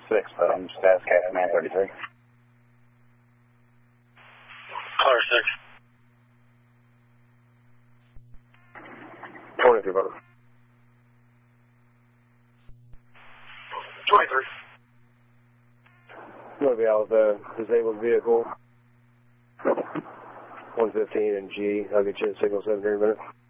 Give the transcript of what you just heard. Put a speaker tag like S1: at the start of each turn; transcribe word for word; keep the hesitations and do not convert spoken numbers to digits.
S1: six, but I'm just asking at nine thirty-three.
S2: Car six.
S3: twenty-three, brother.
S2: twenty-three.
S3: I'm going to be out with a disabled vehicle. one fifteen and G. I'll get you a signal seven here in a minute.